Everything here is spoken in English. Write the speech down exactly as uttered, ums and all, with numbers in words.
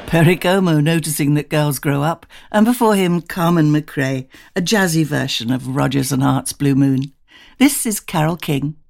Perry Como noticing that girls grow up, and before him Carmen McRae, a jazzy version of Rodgers and Hart's Blue Moon. This is Carole King.